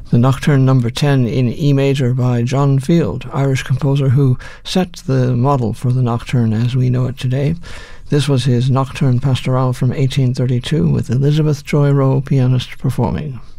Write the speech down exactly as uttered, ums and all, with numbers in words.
The Nocturne number ten in E major by John Field, Irish composer who set the model for the Nocturne as we know it today. This was his Nocturne Pastoral from eighteen thirty-two with Elizabeth Joy Rowe, pianist, performing.